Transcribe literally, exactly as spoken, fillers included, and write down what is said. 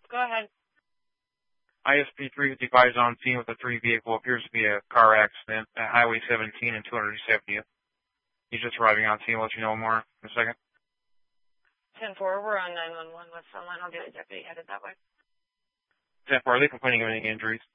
Go ahead. I S P three fifty-five is on scene with a three vehicle. Appears to be a car accident at Highway seventeen and two hundred seventieth. He's just arriving on scene. I'll let you know more in a second. ten four, we're on nine one one with someone. I'll get a deputy headed that way. ten four, are they complaining of any injuries?